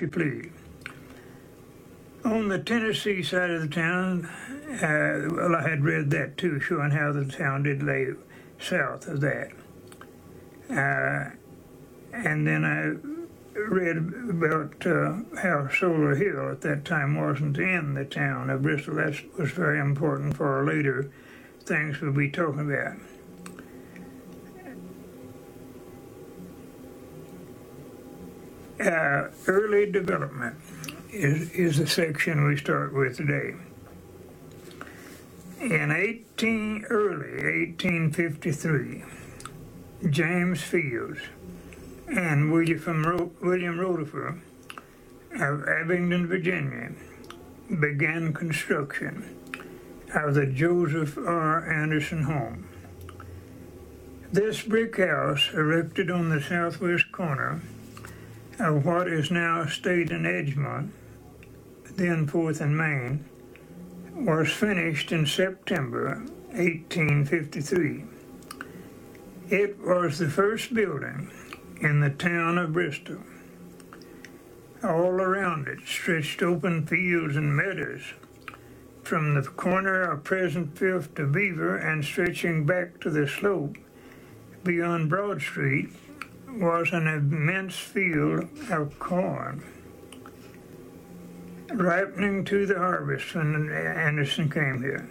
if you please. On the Tennessee side of the town, well, I had read that too, showing how the town did lay south of that. And then I read about how Solar Hill at that time wasn't in the town of Bristol. That was very important for our later things we'll be talking about. Early development is the section we start with today. In early 1853, James Fields and William Rutherford of Abingdon, Virginia, began construction of the Joseph R. Anderson home. This brick house, erected on the southwest corner of what is now State and Edgemont, then 4th and Main, was finished in September 1853. It was the first building in the town of Bristol. All around it stretched open fields and meadows, from the corner of present Fifth to Beaver and stretching back to the slope beyond Broad Street was an immense field of corn, ripening to the harvest when Anderson came here.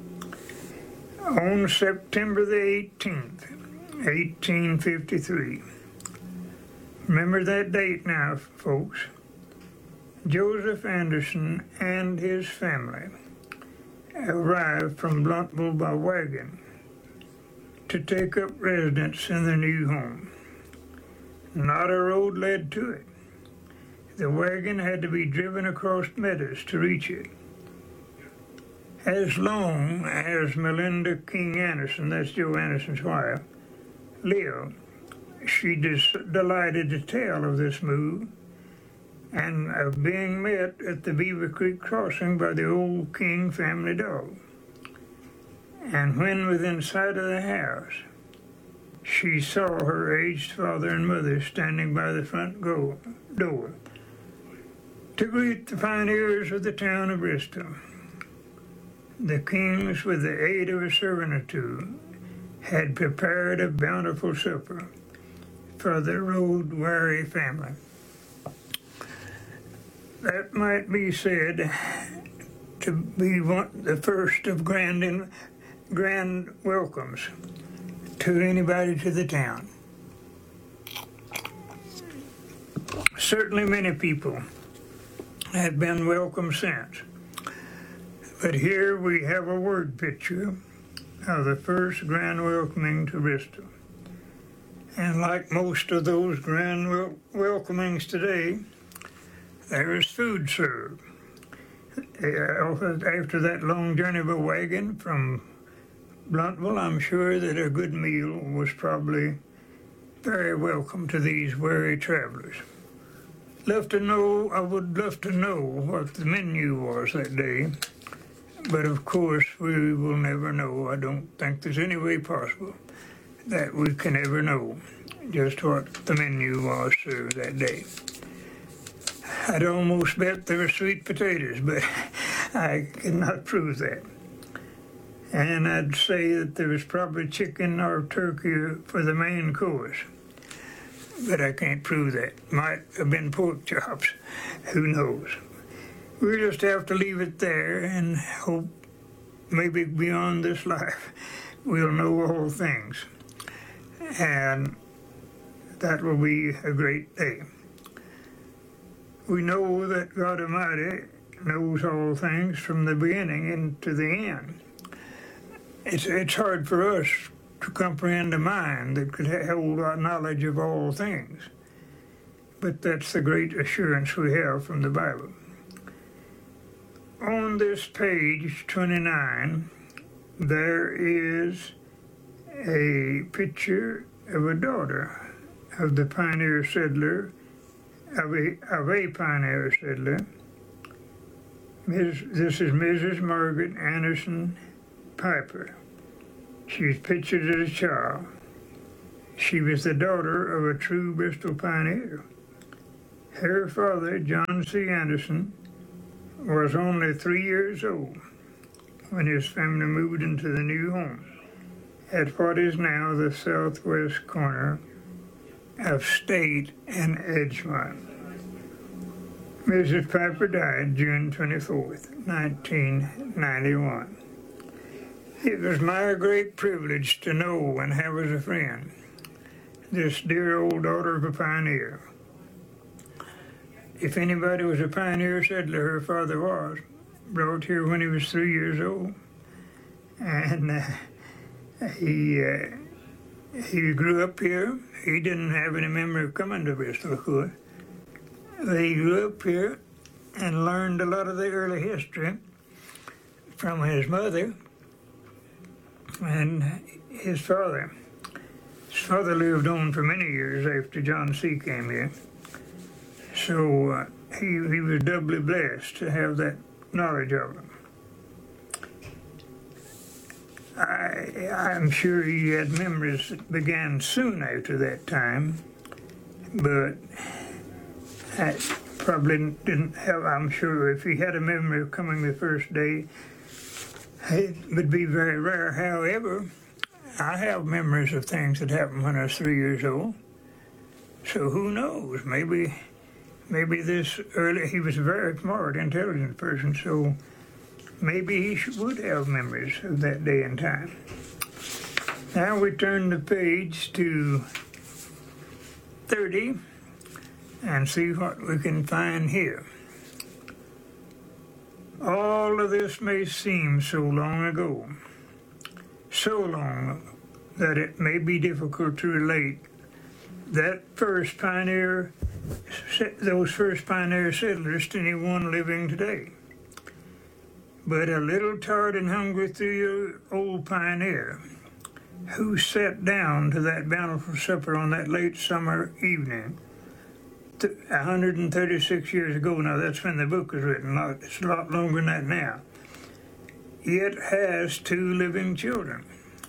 On September the 18th, 1853, remember that date now, folks, Joseph Anderson and his family arrived from Blountville by wagon to take up residence in their new home. Not a road led to it. The wagon had to be driven across meadows to reach it. As long as Melinda King Anderson, that's Joe Anderson's wife, lived, she delighted to tell of this move and of being met at the Beaver Creek crossing by the old King family dog. And when within sight of the house, she saw her aged father and mother standing by the front door to greet the pioneers of the town of Bristol. The Kings, with the aid of a servant or two, had prepared a bountiful supper for the road-weary family. That might be said to be the first of grand welcomes to anybody to the town. Certainly many people have been welcome since, but here we have a word picture of the first grand welcoming to Bristol. And like most of those grand welcomings today, there is food served. After that long journey by wagon from Blountville, I'm sure that a good meal was probably very welcome to these weary travelers. I would love to know what the menu was that day, but of course we will never know. I don't think there's any way possible that we can ever know just what the menu was served that day. I'd almost bet there were sweet potatoes, but I cannot prove that. And I'd say that there was probably chicken or turkey for the main course, but I can't prove that. Might have been pork chops, who knows. We'll just have to leave it there and hope maybe beyond this life we'll know all things. And that will be a great day. We know that God Almighty knows all things from the beginning into the end. It's hard for us to comprehend a mind that could hold our knowledge of all things. But that's the great assurance we have from the Bible. On this page 29, there is a picture of a daughter of the pioneer settler, of a pioneer settler. This is Mrs. Margaret Anderson Piper. She's pictured as a child. She was the daughter of a true Bristol pioneer Her father, John C. Anderson, was only 3 years old when his family moved into the new home at what is now the southwest corner of State and Edgemont. Mrs. Piper died June 24th, 1991. It was my great privilege to know and have as a friend this dear old daughter of a pioneer. If anybody was a pioneer settler, her father was, brought here when he was 3 years old. And he grew up here. He didn't have any memory of coming to Bristol, of course. He grew up here and learned a lot of the early history from his mother and his father. His father lived on for many years after John C. came here. So he was doubly blessed to have that knowledge of him. I'm sure he had memories that began soon after that time, but I probably didn't have, I'm sure if he had a memory of coming the first day, it would be very rare. However, I have memories of things that happened when I was 3 years old. So who knows? Maybe this early, he was a very smart, intelligent person, so maybe he would have memories of that day and time. Now we turn the page to 30 and see what we can find here. All of this may seem so long ago, so long that it may be difficult to relate those first pioneer settlers to anyone living today. But a little tired and hungry 3-year old pioneer who sat down to that bountiful supper on that late summer evening 136 years ago. Now that's when the book was written. It's a lot longer than that now. Yet has 2 living children.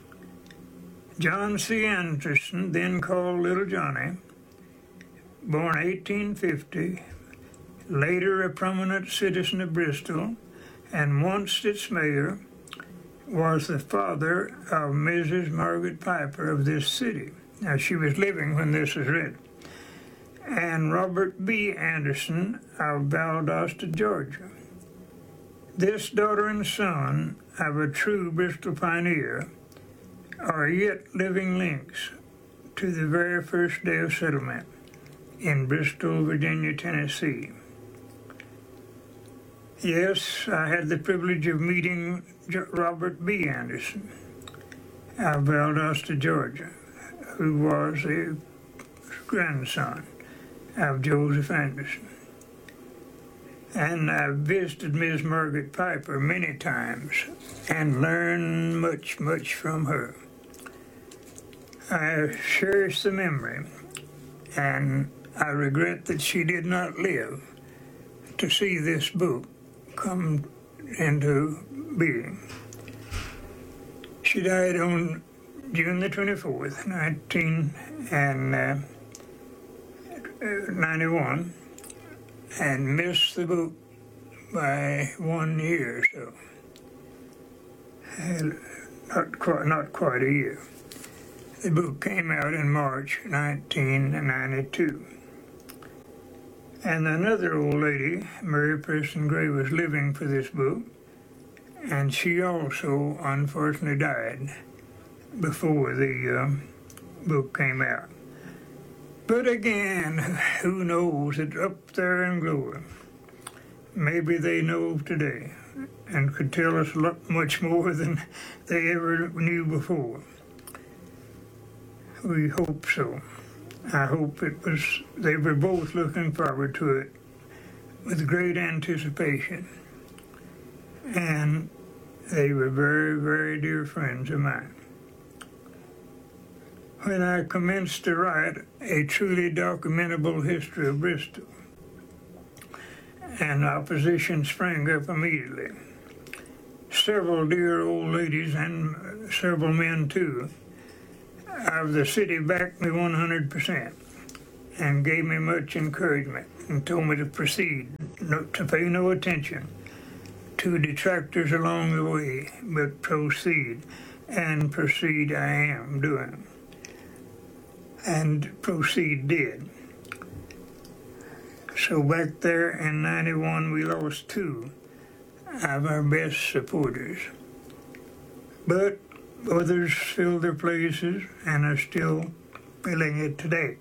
John C. Anderson, then called Little Johnny, born 1850, later a prominent citizen of Bristol, and once its mayor, was the father of Mrs. Margaret Piper of this city. Now, she was living when this was written. And Robert B. Anderson of Valdosta, Georgia. This daughter and son of a true Bristol pioneer are yet living links to the very first day of settlement in Bristol, Virginia, Tennessee. Yes, I had the privilege of meeting Robert B. Anderson of Valdosta, Georgia, who was a grandson of Joseph Anderson. And I visited Miss Margaret Piper many times and learned much, much from her. I cherish the memory, and I regret that she did not live to see this book come into being. She died on June the 24th, 1991, and missed the book by 1 year or so. Not quite a year. The book came out in March 1992. And another old lady, Mary Preston Gray, was living for this book, and she also unfortunately died before the book came out. But again, who knows? It's up there in glory. Maybe they know today and could tell us much more than they ever knew before. We hope so. I hope they were both looking forward to it with great anticipation. And they were very, very dear friends of mine. When I commenced to write a truly documentable history of Bristol, and opposition sprang up immediately. Several dear old ladies and several men too of the city backed me 100% and gave me much encouragement. and told me to proceed, to pay no attention to detractors along the way, but proceed, and proceed I am doing. And proceed did. So back there in 91, we lost two of our best supporters. But others filled their places and are still filling it today.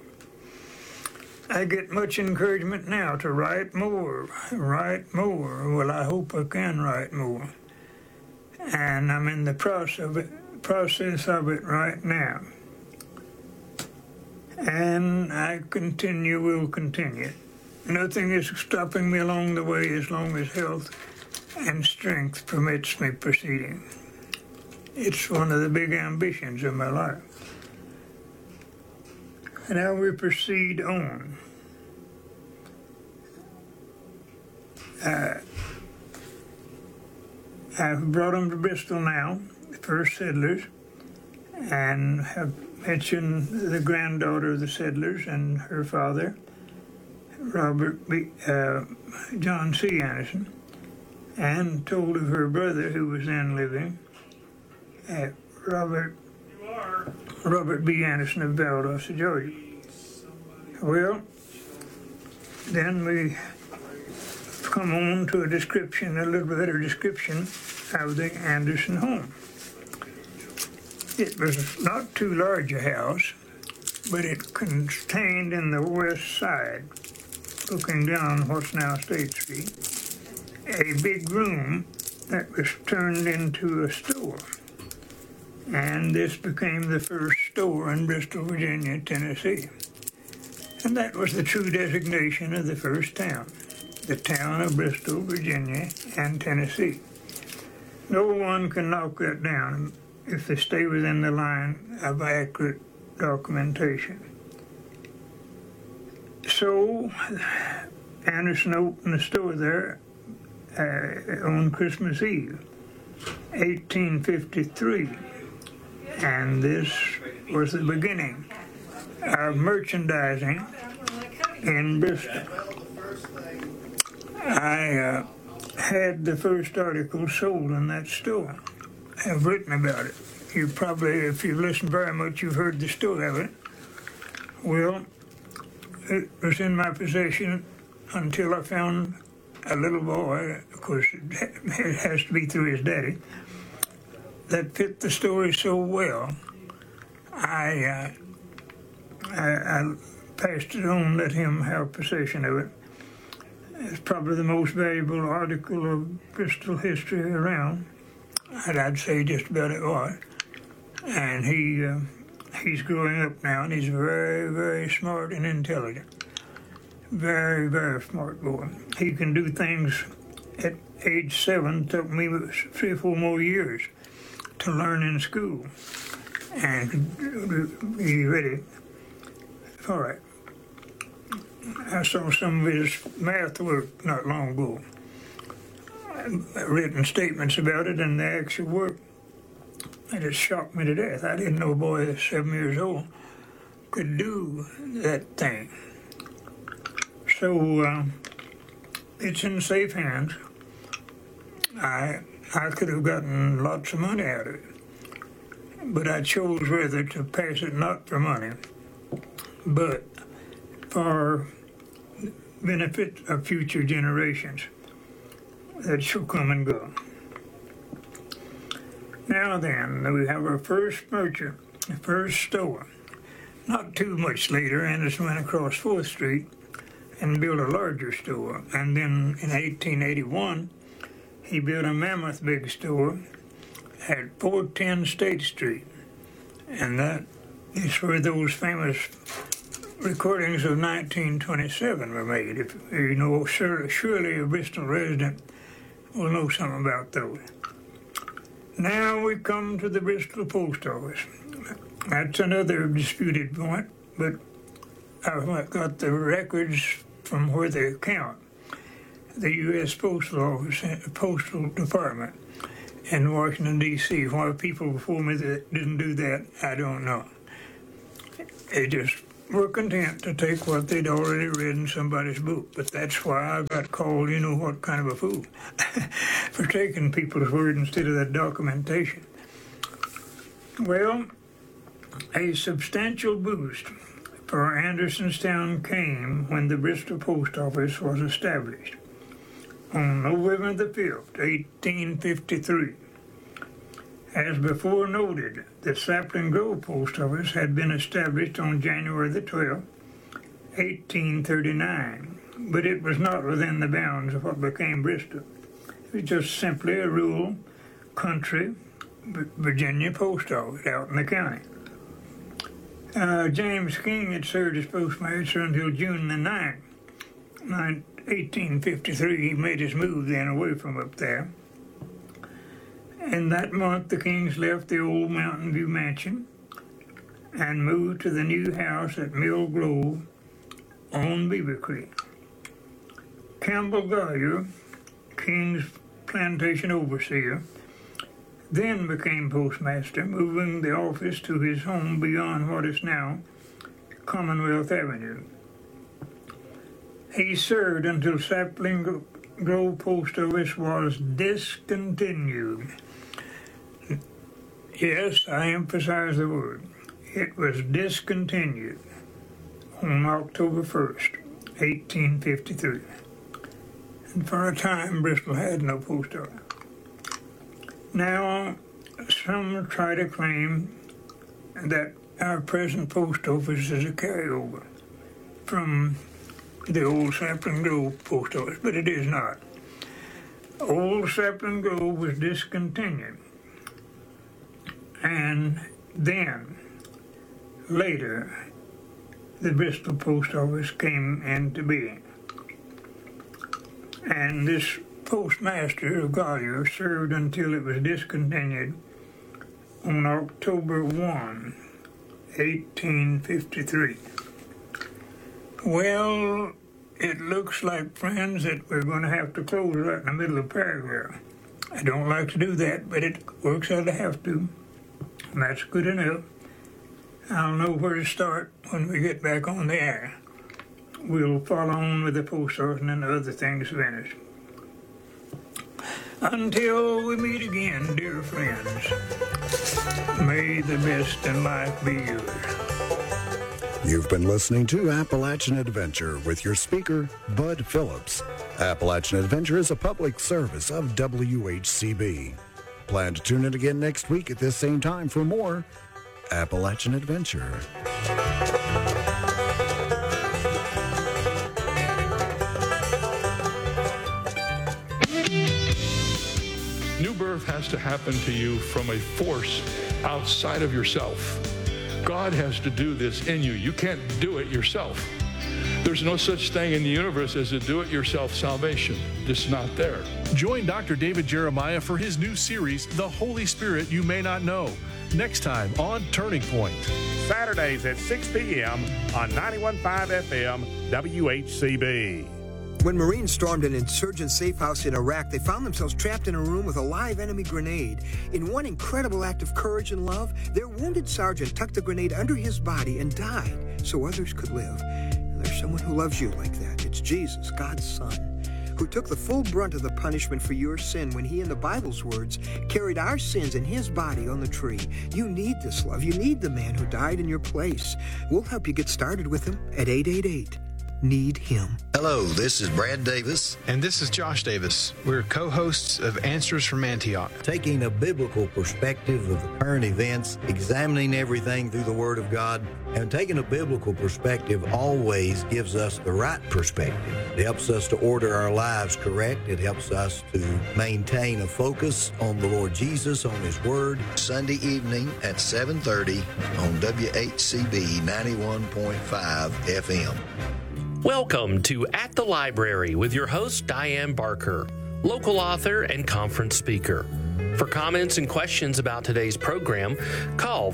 I get much encouragement now to write more. Well, I hope I can write more. And I'm in the process of it right now. And I will continue. Nothing is stopping me along the way as long as health and strength permits me proceeding. It's one of the big ambitions of my life. And now we proceed on. I've brought them to Bristol now, the first settlers, and have mentioned the granddaughter of the settlers and her father, John C. Anderson, and told of her brother who was then living, Robert B. Anderson of Valdosta, Georgia. Well, then we come on to a little better description of the Anderson home. It was not too large a house, but it contained in the west side, looking down what's now State Street, a big room that was turned into a store. And this became the first store in Bristol, Virginia, Tennessee. And that was the true designation of the first town, the town of Bristol, Virginia, and Tennessee. No one can knock that down if they stay within the line of accurate documentation. So, Anderson opened the store there on Christmas Eve, 1853. And this was the beginning of merchandising in Bristol. I had the first article sold in that store. I've written about it. You probably, if you've listened very much, you've heard the story of it. Well, it was in my possession until I found a little boy, of course it has to be through his daddy, that fit the story so well. I passed it on, let him have possession of it. It's probably the most valuable article of Bristol history around. I'd say just about it was. And he's growing up now, and he's very, very smart and intelligent. Very, very smart boy. He can do things at age 7, took me 3 or 4 more years to learn in school and be ready for it. I saw some of his math work not long ago, written statements about it and the actual work, and it shocked me to death. I didn't know a boy that's 7 years old could do that thing. So it's in safe hands. I could have gotten lots of money out of it, but I chose rather to pass it not for money, but for benefit of future generations that shall come and go. Now then, we have our first merchant, the first store. Not too much later, Anderson went across 4th Street and built a larger store, and then in 1881, he built a mammoth big store at 410 State Street, and that is where those famous recordings of 1927 were made. If you know, surely a Bristol resident will know something about those. Now we come to the Bristol Post Office. That's another disputed point, but I've got the records from where they count. The U.S. Postal Office, Postal Department in Washington, D.C. Why people before me that didn't do that, I don't know. They just were content to take what they'd already read in somebody's book. But that's why I got called, you know what kind of a fool, for taking people's word instead of that documentation. Well, a substantial boost for Andersonstown came when the Bristol Post Office was established on November the 5th, 1853. As before noted, the Sapling Grove Post Office had been established on January the 12th, 1839, but it was not within the bounds of what became Bristol. It was just simply a rural, country, Virginia post office out in the county. James King had served as postmaster until June the 9th, 1853. He made his move then away from up there. And that month, the Kings left the old Mountain View mansion and moved to the new house at Mill Grove on Beaver Creek. Campbell Goyer, King's plantation overseer, then became postmaster, moving the office to his home beyond what is now Commonwealth Avenue. He served until Sapling Grove Post Office was discontinued. Yes, I emphasize the word. It was discontinued on October 1st, 1853. And for a time, Bristol had no post office. Now, some try to claim that our present post office is a carryover from the old Sapling Grove post office, but it is not. Old Sapling Grove was discontinued. And then, later, the Bristol Post Office came into being. And this postmaster of Goyer served until it was discontinued on October 1, 1853. Well, it looks like, friends, that we're going to have to close right in the middle of the paragraph. I don't like to do that, but it works out to have to. And that's good enough. I'll know where to start when we get back on the air. We'll follow on with the post office and other things finished. Until we meet again, dear friends, may the best in life be yours. You've been listening to Appalachian Adventure with your speaker, Bud Phillips. Appalachian Adventure is a public service of WHCB. Plan to tune in again next week at this same time for more Appalachian Adventure. New birth has to happen to you from a force outside of yourself. God has to do this in you. You can't do it yourself. There's no such thing in the universe as a do-it-yourself salvation. It's not there. Join Dr. David Jeremiah for his new series, The Holy Spirit You May Not Know, next time on Turning Point. Saturdays at 6 p.m. on 91.5 FM WHCB. When Marines stormed an insurgent safe house in Iraq, they found themselves trapped in a room with a live enemy grenade. In one incredible act of courage and love, their wounded sergeant tucked the grenade under his body and died so others could live. And there's someone who loves you like that. It's Jesus, God's Son, who took the full brunt of the punishment for your sin when he, in the Bible's words, carried our sins in his body on the tree. You need this love. You need the man who died in your place. We'll help you get started with him at 888. Need him. Hello, this is Brad Davis. And this is Josh Davis. We're co-hosts of Answers from Antioch. Taking a biblical perspective of the current events, examining everything through the Word of God, and taking a biblical perspective always gives us the right perspective. It helps us to order our lives correct. It helps us to maintain a focus on the Lord Jesus, on His Word. Sunday evening at 7:30 on WHCB 91.5 FM. Welcome to At the Library with your host, Diane Barker, local author and conference speaker. For comments and questions about today's program, call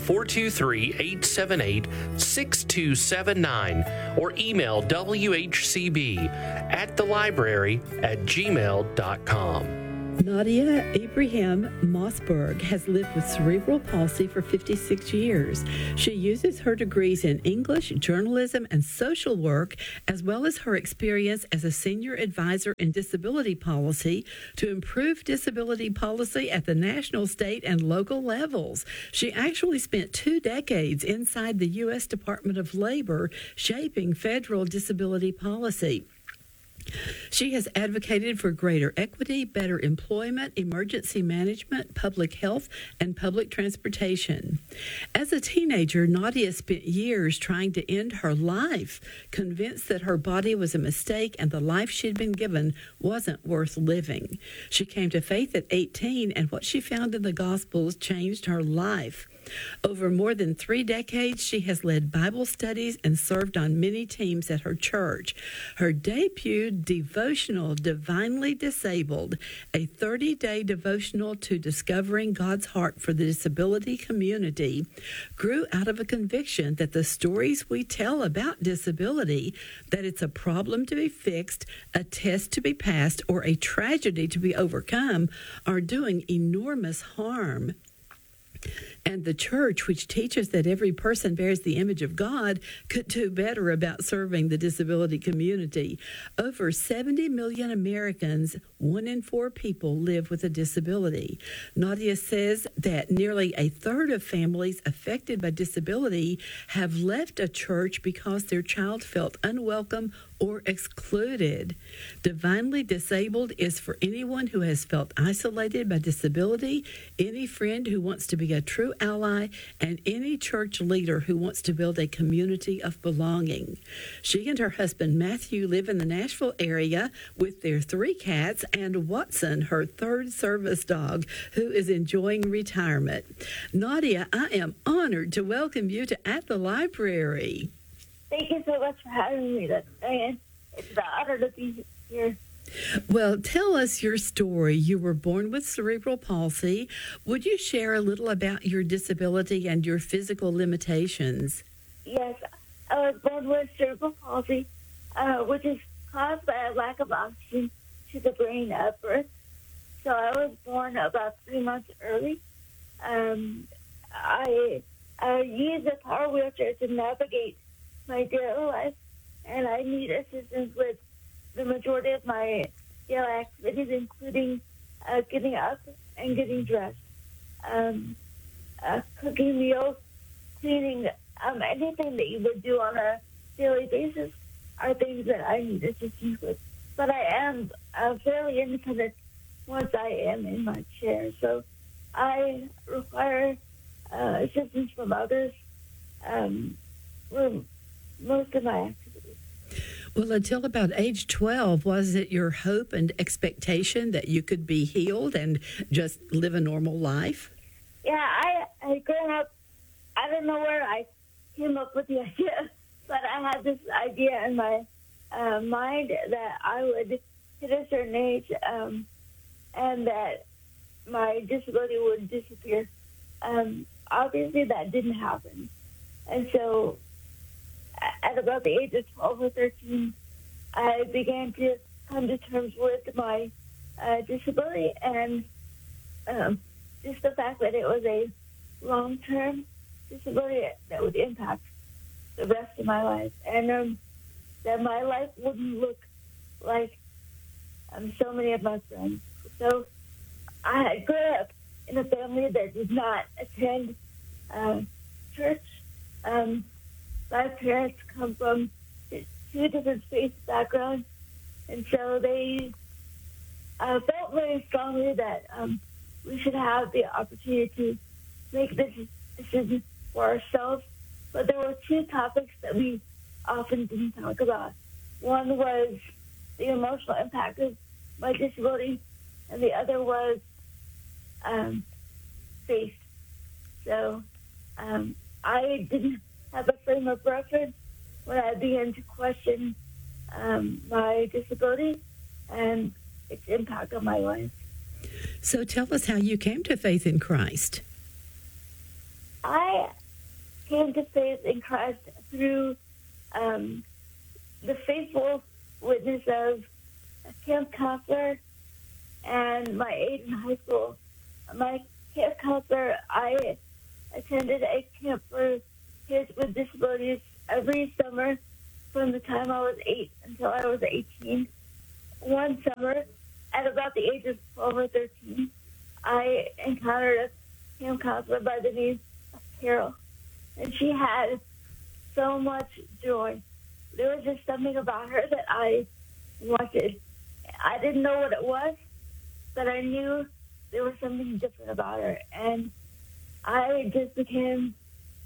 423-878-6279 or email whcb@thelibrary@gmail.com. Nadia Abraham Mossberg has lived with cerebral palsy for 56 years. She uses her degrees in English, journalism, and social work, as well as her experience as a senior advisor in disability policy to improve disability policy at the national, state, and local levels. She actually spent 2 decades inside the U.S. Department of Labor shaping federal disability policy. She has advocated for greater equity, better employment, emergency management, public health, and public transportation. As a teenager, Nadia spent years trying to end her life, convinced that her body was a mistake and the life she'd been given wasn't worth living. She came to faith at 18, and what she found in the Gospels changed her life. Over more than 3 decades, she has led Bible studies and served on many teams at her church. Her debut devotional, Divinely Disabled, a 30-day devotional to discovering God's heart for the disability community, grew out of a conviction that the stories we tell about disability, that it's a problem to be fixed, a test to be passed, or a tragedy to be overcome, are doing enormous harm. And the church, which teaches that every person bears the image of God, could do better about serving the disability community. Over 70 million Americans, 1 in 4 people, live with a disability. Nadia says that nearly a third of families affected by disability have left a church because their child felt unwelcome or excluded. Divinely Disabled is for anyone who has felt isolated by disability, any friend who wants to be a true ally, and any church leader who wants to build a community of belonging. She and her husband Matthew live in the Nashville area with their 3 cats and Watson, her 3rd service dog, who is enjoying retirement. Nadia, I am honored to welcome you to At the Library. Thank you so much for having me, Diane. It's an honor to be here. Well, tell us your story. You were born with cerebral palsy. Would you share a little about your disability and your physical limitations? Yes, I was born with cerebral palsy, which is caused by a lack of oxygen to the brain at birth. So I was born about 3 months early. I use a power wheelchair to navigate my daily life, and I need assistance with the majority of my daily activities, including getting up and getting dressed, cooking meals, cleaning, anything that you would do on a daily basis are things that I need assistance with. But I am fairly independent once I am in my chair, so I require assistance from others for most of my activities. Well, until about age 12, was it your hope and expectation that you could be healed and just live a normal life? Yeah, I growing up, I don't know where I came up with the idea, but I had this idea in my mind that I would hit a certain age and that my disability would disappear. Obviously, that didn't happen. And so at about the age of 12 or 13, I began to come to terms with my disability and just the fact that it was a long-term disability that would impact the rest of my life, and that my life wouldn't look like so many of my friends. So I grew up in a family that did not attend church. My parents come from 2 different faith backgrounds, and so they felt very strongly that we should have the opportunity to make this decision for ourselves. But there were 2 topics that we often didn't talk about. One was the emotional impact of my disability, and the other was faith. So I didn't have a frame of reference when I began to question my disability and its impact on my life. So tell us how you came to faith in Christ. I came to faith in Christ through the faithful witness of a camp counselor and my age in high school. My camp counselor, I attended a camp for kids with disabilities every summer from the time I was 8 until I was 18. One summer, at about the age of 12 or 13, I encountered a camp counselor by the name of Carol, and she had so much joy. There was just something about her that I wanted. I didn't know what it was, but I knew there was something different about her, and I just became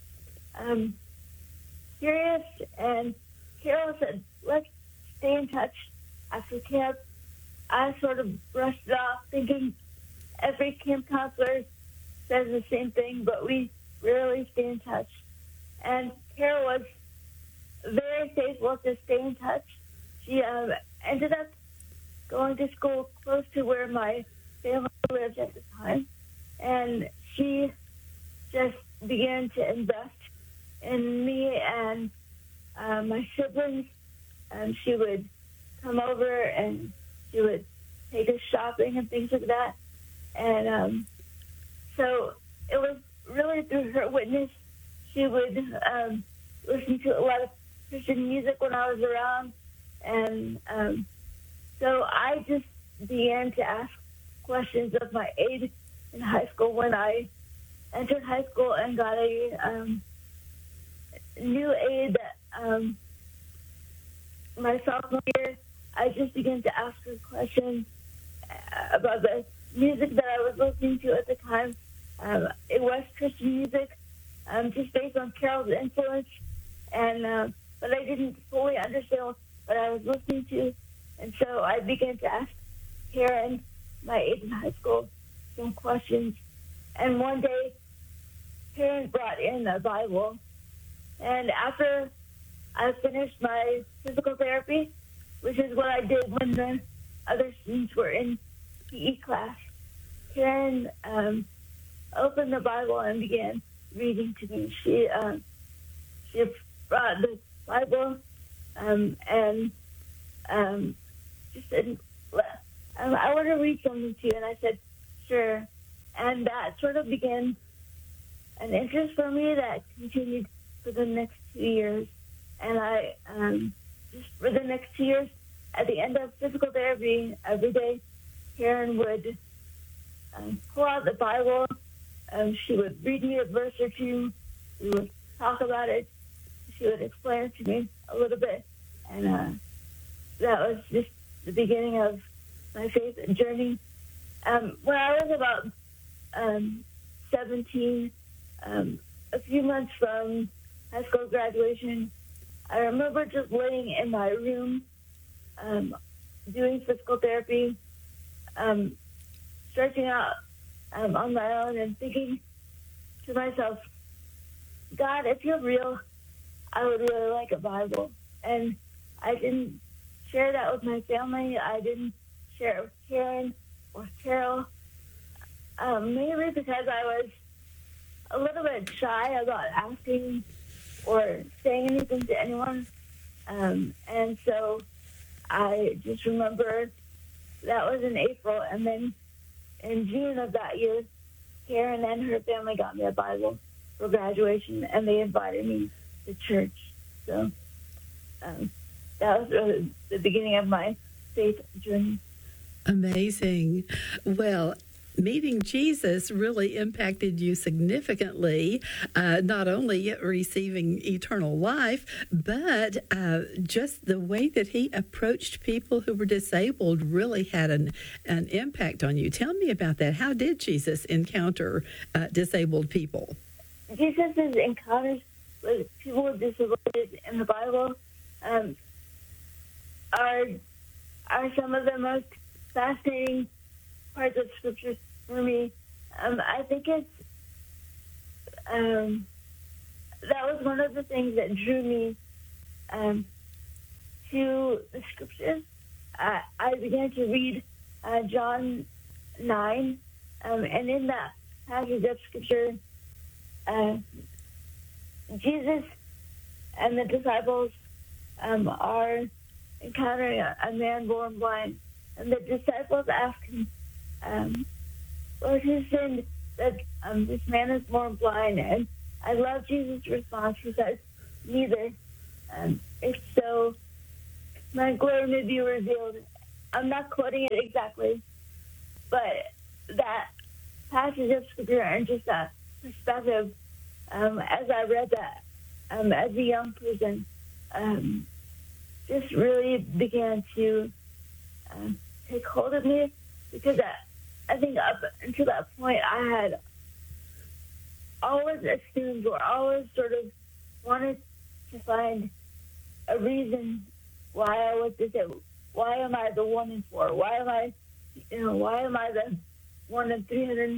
curious, and Carol said, let's stay in touch after camp. I sort of brushed it off, thinking every camp counselor says the same thing, but we rarely stay in touch. And Carol was very faithful to stay in touch. She ended up going to school close to where my family lived at the time, and she just began to invest in me and my siblings. She would come over and she would take us shopping and things like that. And so it was really through her witness. She would listen to a lot of Christian music when I was around. And so I just began to ask questions of my aide in high school. When I entered high school and got a new aide that my sophomore year, I just began to ask her questions about the music that I was listening to at the time. It was Christian music, just based on Carol's influence, and but I didn't fully understand what I was listening to, and so I began to ask Karen, my aide in high school, some questions. And one day, Karen brought in a Bible, and after I finished my physical therapy, which is what I did when the other students were in PE class, Karen opened the Bible and began reading to me. She brought the Bible and just said, I want to read something to you. And I said, sure. And that sort of began an interest for me that continued for the next 2 years. And I, just for the next 2 years, at the end of physical therapy, every day, Karen would pull out the Bible. She would read me a verse or two. We would talk about it. She would explain it to me a little bit. And that was just the beginning of my faith journey. When I was about 17, a few months from high school graduation, I remember just laying in my room doing physical therapy, stretching out on my own and thinking to myself, God, if you're real, I would really like a Bible. And I didn't share that with my family. I didn't share it with Karen or Carol, mainly because I was a little bit shy about asking or saying anything to anyone. And so I just remember that was in April, and then in June of that year, Karen and her family got me a Bible for graduation, and they invited me to church. So that was really the beginning of my faith journey. Amazing. Well, meeting Jesus really impacted you significantly, not only receiving eternal life, but just the way that he approached people who were disabled really had an impact on you. Tell me about that. How did Jesus encounter disabled people? Jesus' encounters with people with disabilities in the Bible are some of the most fascinating parts of Scripture for me. I think it's that was one of the things that drew me to the Scriptures. I began to read John 9, and in that passage of Scripture, Jesus and the disciples are encountering a man born blind, and the disciples ask him, Lord, who sinned that this man is born blind? And I love Jesus' response. He says, neither. If so, my glory may be revealed. I'm not quoting it exactly, but that passage of scripture and just that perspective, as I read that as a young person, just really began to take hold of me, because I think up until that point I had always assumed or always sort of wanted to find a reason why I was disabled. Why am I the 1 in 4? Why am I the one of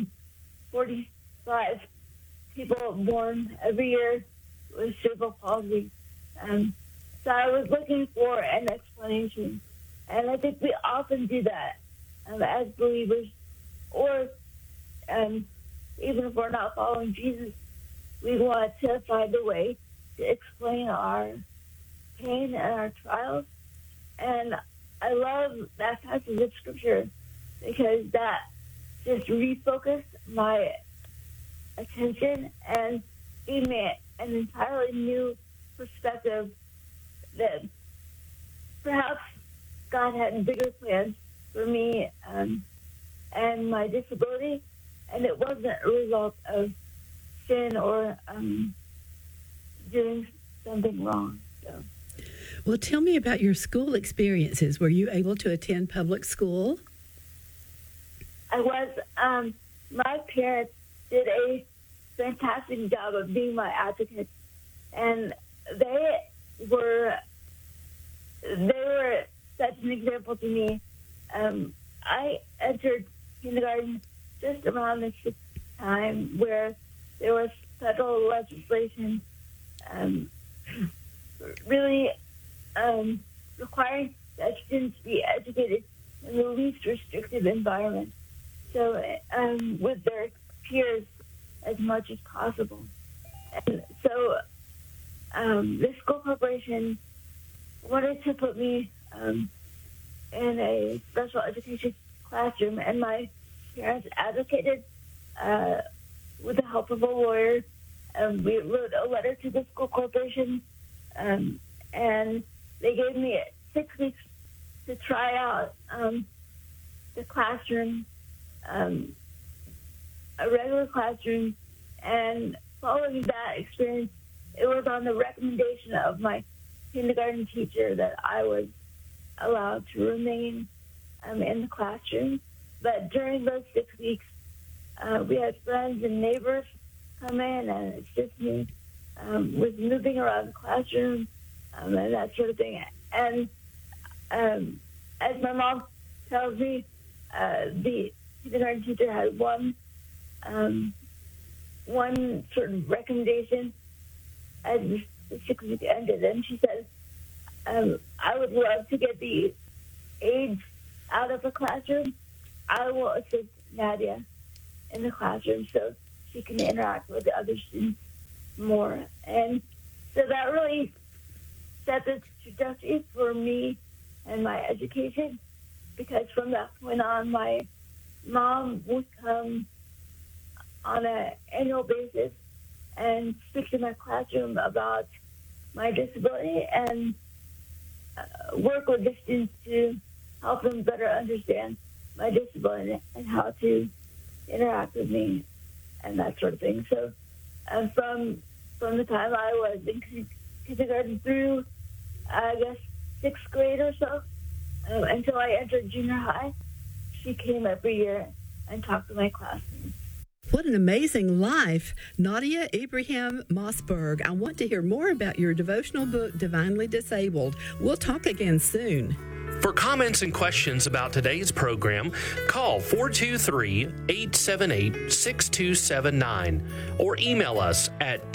345 people born every year with cerebral palsy? So I was looking for an explanation, and I think we often do that as believers, or even if we're not following Jesus, we want to find a way to explain our pain and our trials. And I love that passage of scripture because that just refocused my attention and gave me an entirely new perspective that perhaps God had bigger plans for me and my disability, and it wasn't a result of sin or doing something wrong. So. Well, tell me about your school experiences. Were you able to attend public school? I was. My parents did a fantastic job of being my advocates, and they were such an example to me. I entered kindergarten just around the time where there was federal legislation really requiring that students be educated in the least restrictive environment, so with their peers as much as possible. And so the school corporation wanted to put me in a special education classroom, and my parents advocated with the help of a lawyer. We wrote a letter to the school corporation, and they gave me 6 weeks to try out the classroom, a regular classroom. And following that experience, it was on the recommendation of my kindergarten teacher that I was allowed to remain in the classroom. But during those 6 weeks, we had friends and neighbors come in and assist me with moving around the classroom and that sort of thing. And as my mom tells me, the kindergarten teacher had one sort of recommendation as the 6 weeks ended, and she said, I would love to get the aides out of the classroom. I will assist Nadia in the classroom so she can interact with the other students more. And so that really set the trajectory for me and my education, because from that point on, my mom would come on an annual basis and speak to my classroom about my disability and work with the students to help them better understand my disability and how to interact with me and that sort of thing. So from the time I was in kindergarten through, I guess, 6th grade or so, until I entered junior high, she came every year and talked to my classmates. What an amazing life. Nadia Abraham Mossberg, I want to hear more about your devotional book, Divinely Disabled. We'll talk again soon. For comments and questions about today's program, call 423-878-6279 or email us at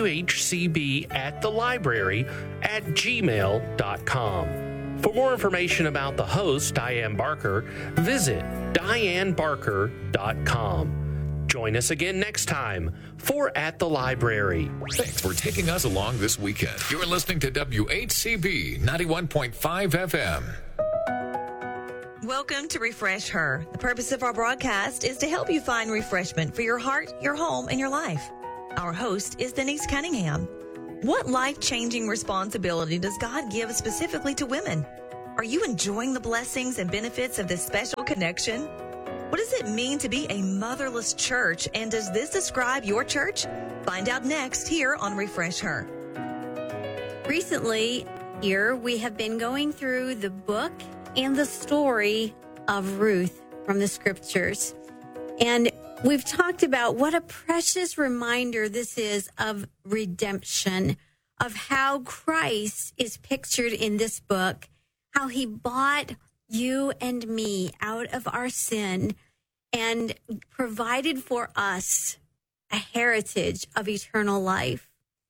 whcb@thelibrary@gmail.com. For more information about the host, Diane Barker, visit dianebarker.com. Join us again next time for At the Library. Thanks for taking us along this weekend. You're listening to WHCB 91.5 FM. Welcome to Refresh Her. The purpose of our broadcast is to help you find refreshment for your heart, your home, and your life. Our host is Denise Cunningham. What life-changing responsibility does God give specifically to women? Are you enjoying the blessings and benefits of this special connection? What does it mean to be a motherless church, and does this describe your church? Find out next here on Refresh Her. Recently, here we have been going through the book and the story of Ruth from the scriptures. And we've talked about what a precious reminder this is of redemption, of how Christ is pictured in this book, how he bought you and me out of our sin and provided for us a heritage of eternal life.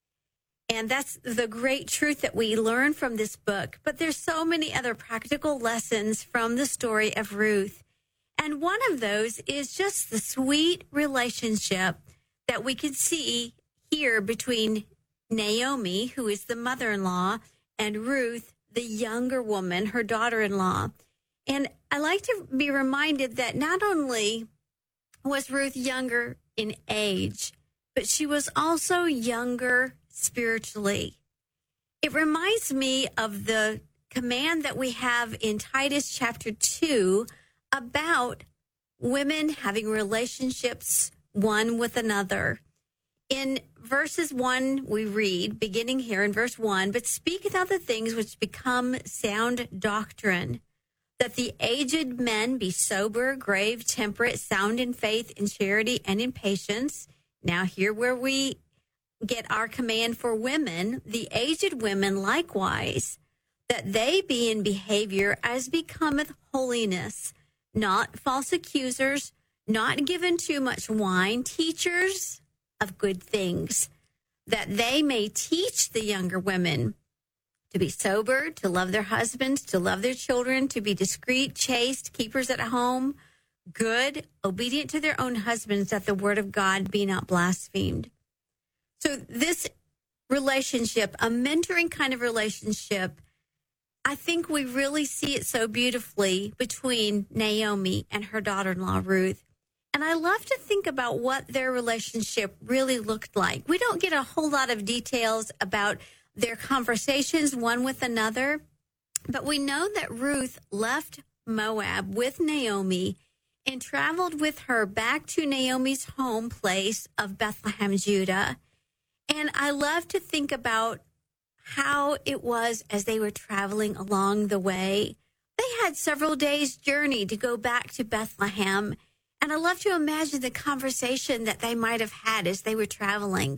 And that's the great truth that we learn from this book. But there's so many other practical lessons from the story of Ruth. And one of those is just the sweet relationship that we can see here between Naomi, who is the mother-in-law, and Ruth, the younger woman, her daughter-in-law. And I like to be reminded that not only was Ruth younger in age, but she was also younger spiritually. It reminds me of the command that we have in Titus chapter 2 about women having relationships one with another. In verses 1, we read, beginning here in verse 1, but speak about the things which become sound doctrine, that the aged men be sober, grave, temperate, sound in faith, in charity, and in patience. Now here where we get our command for women, the aged women likewise, that they be in behavior as becometh holiness, not false accusers, not given too much wine, teachers of good things, that they may teach the younger women to be sober, to love their husbands, to love their children, to be discreet, chaste, keepers at home, good, obedient to their own husbands, that the word of God be not blasphemed. So this relationship, a mentoring kind of relationship, I think we really see it so beautifully between Naomi and her daughter-in-law, Ruth. And I love to think about what their relationship really looked like. We don't get a whole lot of details about their conversations one with another, but we know that Ruth left Moab with Naomi and traveled with her back to Naomi's home place of Bethlehem, Judah. And I love to think about how it was as they were traveling along the way. They had several days' journey to go back to Bethlehem. And I love to imagine the conversation that they might have had as they were traveling.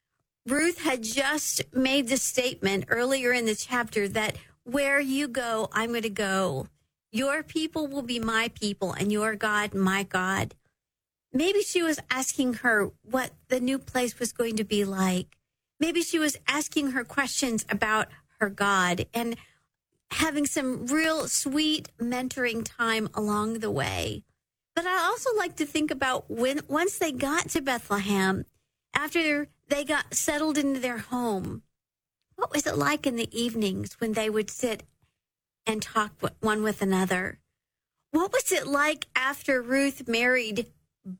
Ruth had just made the statement earlier in the chapter that where you go, I'm going to go. Your people will be my people and your God, my God. Maybe she was asking her what the new place was going to be like. Maybe she was asking her questions about her God and having some real sweet mentoring time along the way. But I also like to think about once they got to Bethlehem, after they got settled into their home, what was it like in the evenings when they would sit and talk one with another? What was it like after Ruth married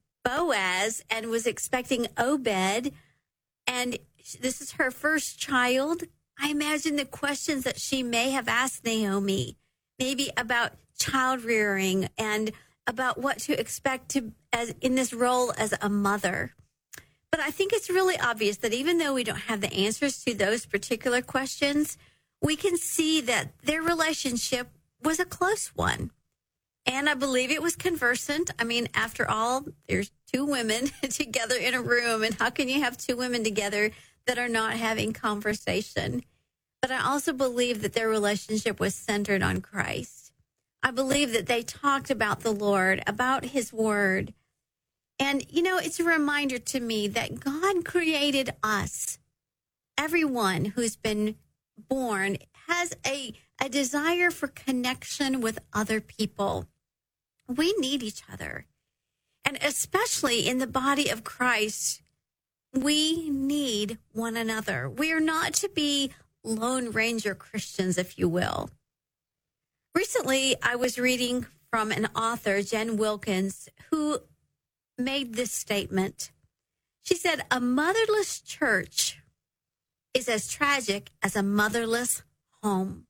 Boaz and was expecting Obed, and this is her first child? I imagine the questions that she may have asked Naomi, maybe about child rearing and about what to expect as in this role as a mother. But I think it's really obvious that even though we don't have the answers to those particular questions, we can see that their relationship was a close one. And I believe it was conversant. I mean, after all, there's two women together in a room, and how can you have two women together that are not having conversation? But I also believe that their relationship was centered on Christ. I believe that they talked about the Lord, about his word. And, you know, it's a reminder to me that God created us. Everyone who's been born has a desire for connection with other people. We need each other. And especially in the body of Christ, we need one another. We are not to be Lone Ranger Christians, if you will. Recently, I was reading from an author, Jen Wilkins, who made this statement. She said, "A motherless church is as tragic as a motherless home."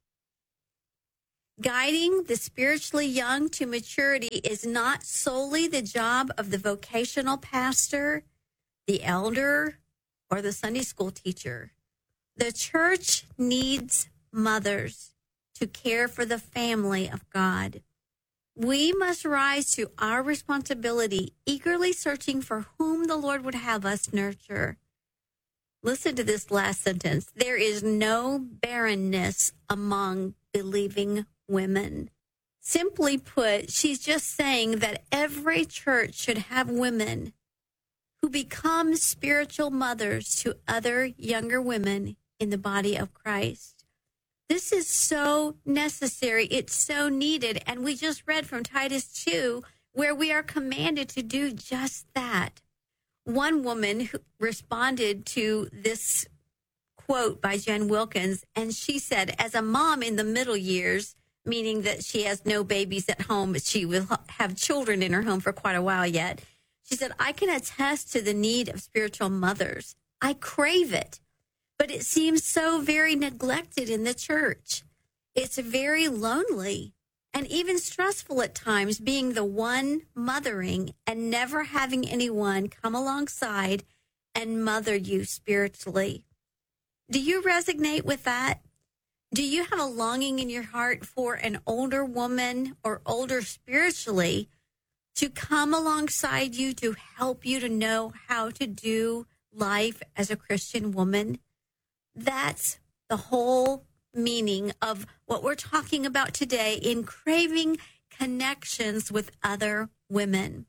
Guiding the spiritually young to maturity is not solely the job of the vocational pastor, the elder, or the Sunday school teacher. The church needs mothers to care for the family of God. We must rise to our responsibility, eagerly searching for whom the Lord would have us nurture. Listen to this last sentence. There is no barrenness among believing women. Simply put, she's just saying that every church should have women who become spiritual mothers to other younger women in the body of Christ. This is so necessary. It's so needed. And we just read from Titus 2, where we are commanded to do just that. One woman who responded to this quote by Jen Wilkins, and she said, as a mom in the middle years, meaning that she has no babies at home, but she will have children in her home for quite a while yet, she said, I can attest to the need of spiritual mothers. I crave it, but it seems so very neglected in the church. It's very lonely and even stressful at times, being the one mothering and never having anyone come alongside and mother you spiritually. Do you resonate with that? Do you have a longing in your heart for an older woman or older spiritually to come alongside you to help you to know how to do life as a Christian woman? That's the whole meaning of what we're talking about today in craving connections with other women.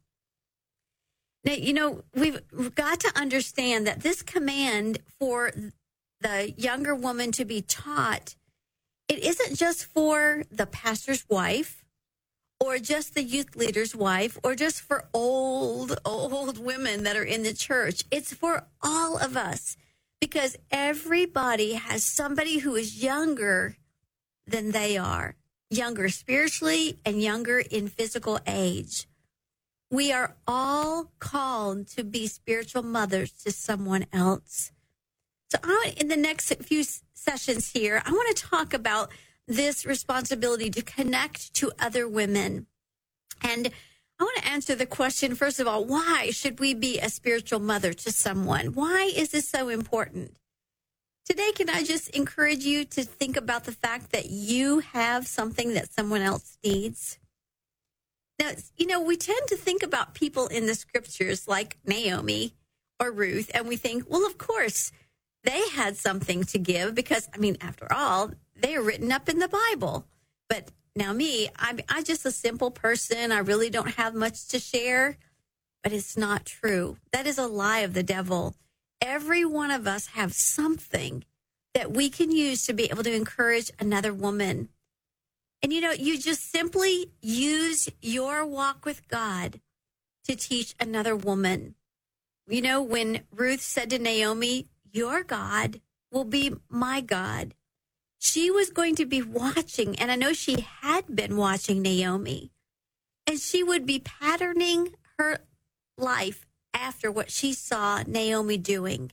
Now, you know, we've got to understand that this command for the younger woman to be taught, it isn't just for the pastor's wife or just the youth leader's wife or just for old women that are in the church. It's for all of us, because everybody has somebody who is younger than they are, younger spiritually and younger in physical age. We are all called to be spiritual mothers to someone else. So in the next few sessions here, I want to talk about this responsibility to connect to other women. And I want to answer the question, first of all, why should we be a spiritual mother to someone? Why is this so important? Today, can I just encourage you to think about the fact that you have something that someone else needs? Now, you know, we tend to think about people in the scriptures like Naomi or Ruth, and we think, well, of course, they had something to give because, I mean, after all, they are written up in the Bible. But now me, I'm just a simple person. I really don't have much to share. But it's not true. That is a lie of the devil. Every one of us have something that we can use to be able to encourage another woman. And, you know, you just simply use your walk with God to teach another woman. You know, when Ruth said to Naomi, your God will be my God, she was going to be watching, and I know she had been watching Naomi, and she would be patterning her life after what she saw Naomi doing.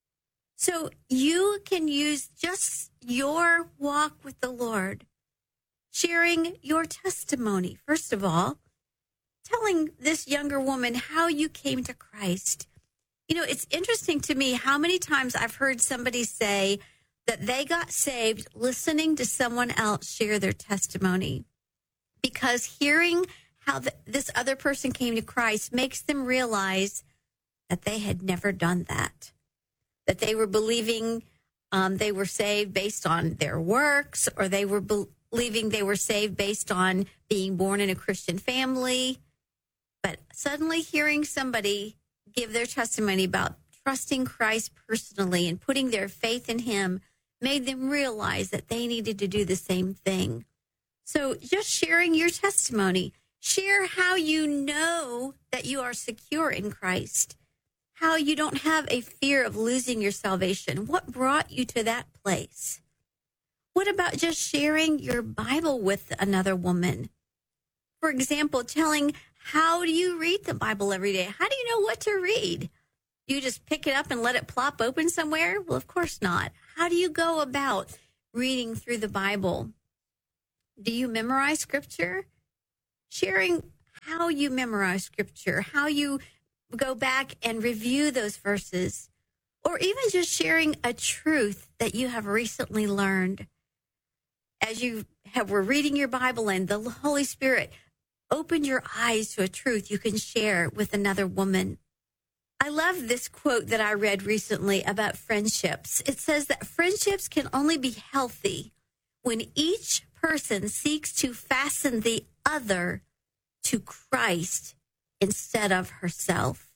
So you can use just your walk with the Lord, sharing your testimony, first of all, telling this younger woman how you came to Christ. You know, it's interesting to me how many times I've heard somebody say that they got saved listening to someone else share their testimony, because hearing how this other person came to Christ makes them realize that they had never done that they were believing they were saved based on their works, or they were believing they were saved based on being born in a Christian family. But suddenly hearing somebody give their testimony about trusting Christ personally and putting their faith in him made them realize that they needed to do the same thing. So just sharing your testimony, share how you know that you are secure in Christ, how you don't have a fear of losing your salvation. What brought you to that place? What about just sharing your Bible with another woman? For example, telling, how do you read the Bible every day? How do you know what to read? You just pick it up and let it plop open somewhere? Well, of course not. How do you go about reading through the Bible? Do you memorize Scripture? Sharing how you memorize Scripture, how you go back and review those verses, or even just sharing a truth that you have recently learned. As were reading your Bible and the Holy Spirit opened your eyes to a truth you can share with another woman. I love this quote that I read recently about friendships. It says that friendships can only be healthy when each person seeks to fasten the other to Christ instead of herself.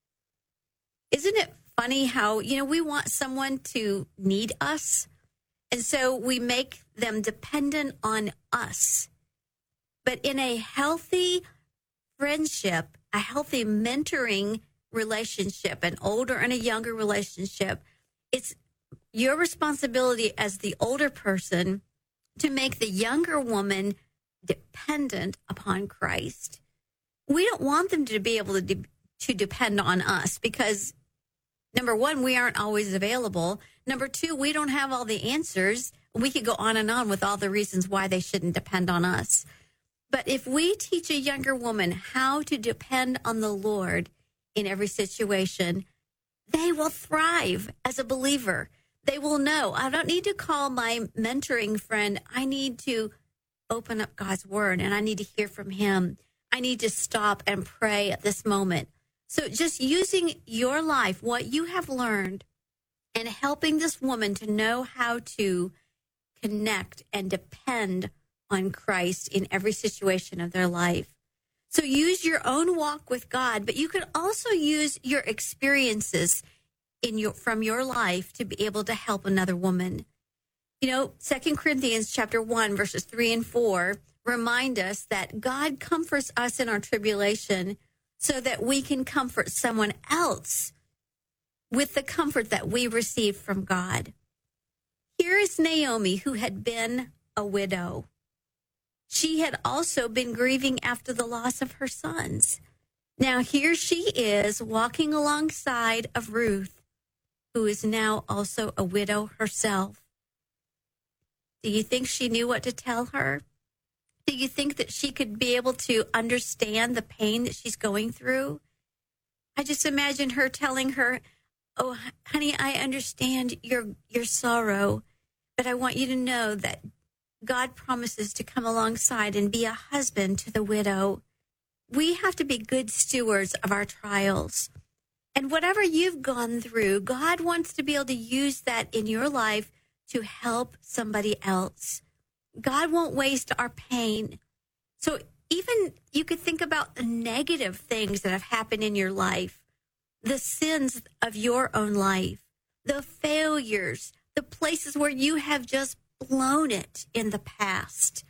Isn't it funny how, we want someone to need us, and so we make them dependent on us. But in a healthy friendship, a healthy mentoring relationship, an older and a younger relationship, it's your responsibility as the older person to make the younger woman dependent upon Christ. We don't want them to be able to depend on us because, number one, we aren't always available. Number two, we don't have all the answers. We could go on and on with all the reasons why they shouldn't depend on us. But if we teach a younger woman how to depend on the Lord in every situation, they will thrive as a believer. They will know, I don't need to call my mentoring friend. I need to open up God's word and I need to hear from him. I need to stop and pray at this moment. So just using your life, what you have learned, and helping this woman to know how to connect and depend on Christ in every situation of their life. So use your own walk with God, but you can also use your experiences from your life to be able to help another woman. 2 Corinthians chapter 1, verses 3 and 4 remind us that God comforts us in our tribulation so that we can comfort someone else with the comfort that we receive from God. Here is Naomi, who had been a widow. She had also been grieving after the loss of her sons. Now here she is walking alongside of Ruth, who is now also a widow herself. Do you think she knew what to tell her? Do you think that she could be able to understand the pain that she's going through? I just imagine her telling her, oh, honey, I understand your sorrow, but I want you to know that God promises to come alongside and be a husband to the widow. We have to be good stewards of our trials. And whatever you've gone through, God wants to be able to use that in your life to help somebody else. God won't waste our pain. So even you could think about the negative things that have happened in your life, the sins of your own life, the failures, the places where you have just blown it in the past.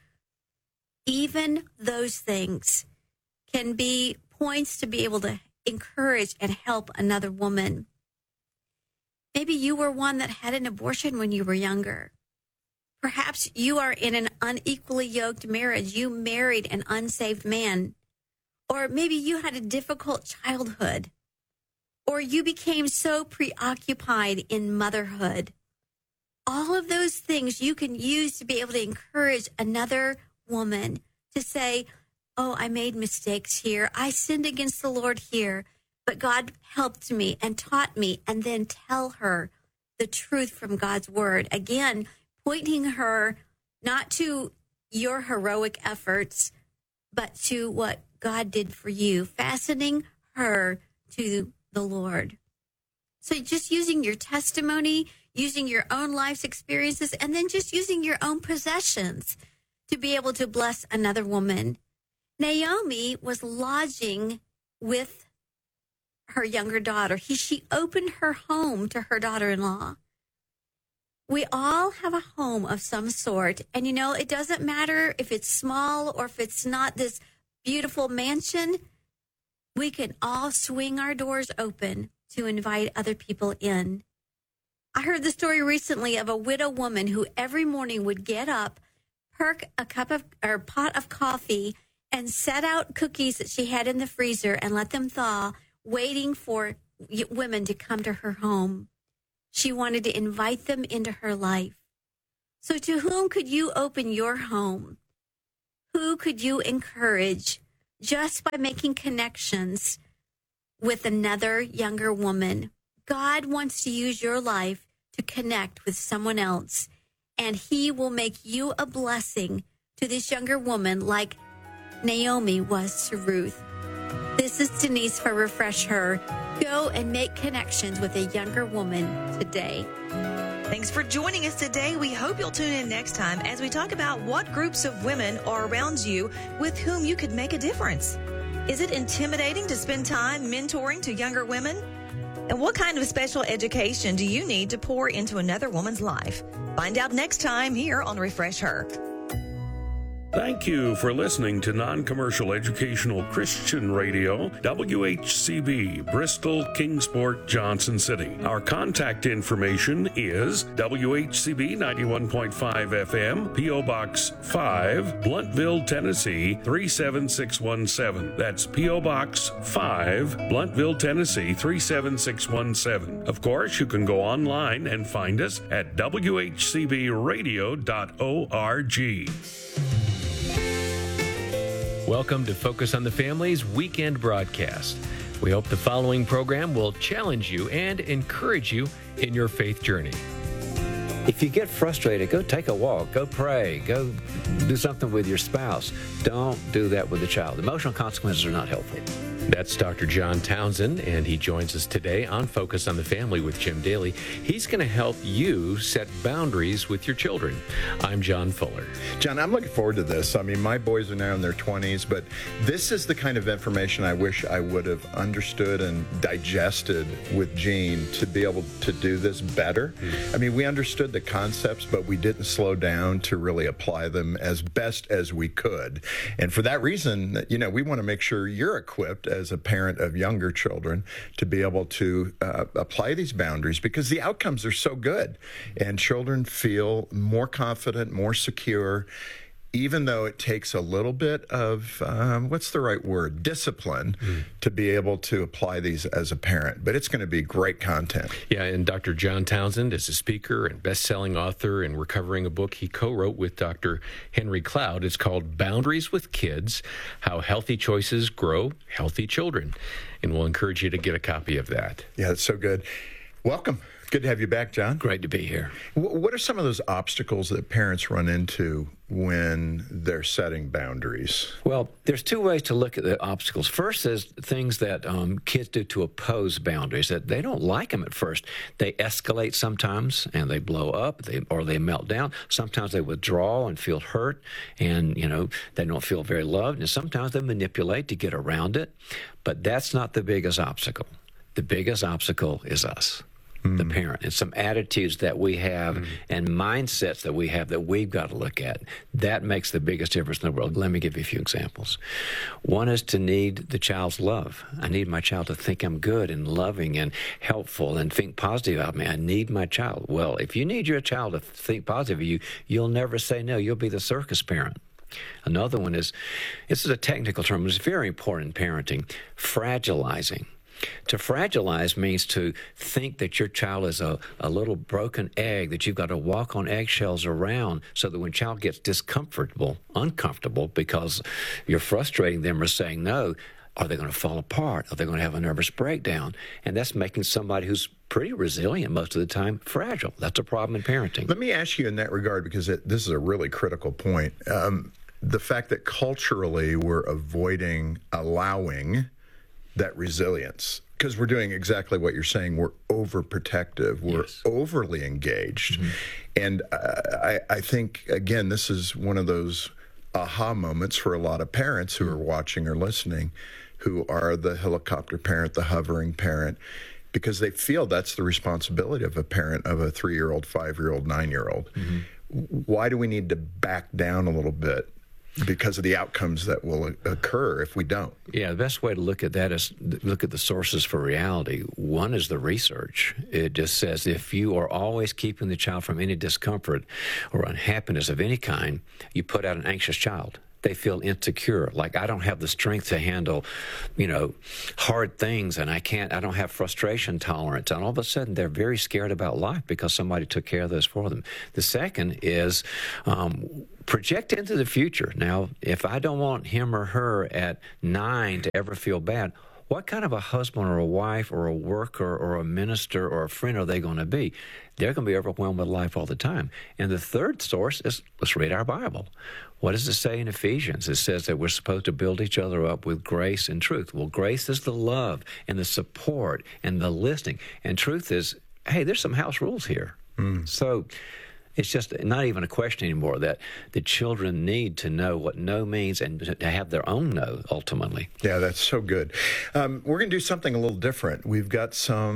Even those things can be points to be able to encourage and help another woman. Maybe you were one that had an abortion when you were younger. Perhaps you are in an unequally yoked marriage. You married an unsaved man. Or maybe you had a difficult childhood. Or you became so preoccupied in motherhood. All of those things you can use to be able to encourage another woman to say, oh, I made mistakes here. I sinned against the Lord here, but God helped me and taught me, and then tell her the truth from God's word. Again, pointing her not to your heroic efforts, but to what God did for you, fastening her to the Lord. So just using your testimony, using your own life's experiences, and then just using your own possessions to be able to bless another woman. Naomi was lodging with her younger daughter. She opened her home to her daughter-in-law. We all have a home of some sort. And, it doesn't matter if it's small or if it's not this beautiful mansion. We can all swing our doors open to invite other people in. I heard the story recently of a widow woman who every morning would get up, perk a pot of coffee, and set out cookies that she had in the freezer and let them thaw, waiting for women to come to her home. She wanted to invite them into her life. So to whom could you open your home? Who could you encourage just by making connections with another younger woman? God wants to use your life to connect with someone else, and he will make you a blessing to this younger woman like Naomi was to Ruth. This is Denise for Refresh Her. Go and make connections with a younger woman today. Thanks for joining us today. We hope you'll tune in next time as we talk about what groups of women are around you with whom you could make a difference. Is it intimidating to spend time mentoring to younger women? And what kind of special education do you need to pour into another woman's life? Find out next time here on Refresh Her. Thank you for listening to Non-Commercial Educational Christian Radio, WHCB, Bristol, Kingsport, Johnson City. Our contact information is WHCB 91.5 FM, P.O. Box 5, Blountville, Tennessee 37617. That's P.O. Box 5, Blountville, Tennessee 37617. Of course, you can go online and find us at WHCBradio.org. Welcome to Focus on the Family's weekend broadcast. We hope the following program will challenge you and encourage you in your faith journey. If you get frustrated, go take a walk, go pray, go do something with your spouse. Don't do that with the child. Emotional consequences are not helpful. That's Dr. John Townsend, and he joins us today on Focus on the Family with Jim Daly. He's going to help you set boundaries with your children. I'm John Fuller. John, I'm looking forward to this. I mean, my boys are now in their 20s, but this is the kind of information I wish I would have understood and digested with Gene to be able to do this better. I mean, we understood the concepts, but we didn't slow down to really apply them as best as we could. And for that reason, you know, we want to make sure you're equipped as a parent of younger children to be able to apply these boundaries, because the outcomes are so good and children feel more confident, more secure, even though it takes a little bit of, what's the right word, discipline to be able to apply these as a parent. But it's going to be great content. Yeah, and Dr. John Townsend is a speaker and best-selling author, and we're covering a book he co-wrote with Dr. Henry Cloud. It's called Boundaries with Kids, How Healthy Choices Grow Healthy Children. And we'll encourage you to get a copy of that. Yeah, it's so good. Welcome. Good to have you back, John. Great to be here. What are some of those obstacles that parents run into when they're setting boundaries? Well, there's two ways to look at the obstacles. First is things that kids do to oppose boundaries, that they don't like them at first. They escalate sometimes, and they blow up, or they melt down. Sometimes they withdraw and feel hurt, and, you know, they don't feel very loved. And sometimes they manipulate to get around it. But that's not the biggest obstacle. The biggest obstacle is us. The parent, and some attitudes that we have and mindsets that we have that we've got to look at. That makes the biggest difference in the world. Let me give you a few examples. One is to need the child's love. I need my child to think I'm good and loving and helpful and think positive about me. I need my child. Well, if you need your child to think positive of you, you'll never say no. You'll be the circus parent. Another one is, this is a technical term, it's very important in parenting, fragilizing. To fragilize means to think that your child is a little broken egg that you've got to walk on eggshells around, so that when child gets uncomfortable because you're frustrating them or saying no, are they going to fall apart? Are they going to have a nervous breakdown? And that's making somebody who's pretty resilient most of the time fragile. That's a problem in parenting. Let me ask you in that regard, because this is a really critical point. The fact that culturally we're allowing that resilience, because we're doing exactly what you're saying. We're overprotective. We're overly engaged. And I think, again, this is one of those aha moments for a lot of parents who are watching or listening, who are the helicopter parent, the hovering parent, because they feel that's the responsibility of a parent of a 3-year-old, 5-year-old, 9-year-old. Why do we need to back down a little bit? Because of the outcomes that will occur if we don't. Yeah, the best way to look at that is look at the sources for reality. One is the research. It just says if you are always keeping the child from any discomfort or unhappiness of any kind, you put out an anxious child. They feel insecure, like I don't have the strength to handle, hard things, and I don't have frustration tolerance. And all of a sudden, they're very scared about life because somebody took care of this for them. The second is project into the future. Now, if I don't want him or her at 9 to ever feel bad, what kind of a husband or a wife or a worker or a minister or a friend are they going to be? They're going to be overwhelmed with life all the time. And the third source is, let's read our Bible. What does it say in Ephesians? It says that we're supposed to build each other up with grace and truth. Well, grace is the love and the support and the listening. And truth is, hey, there's some house rules here. So it's just not even a question anymore that the children need to know what no means and to have their own no, ultimately. Yeah, that's so good. We're going to do something a little different. We've got some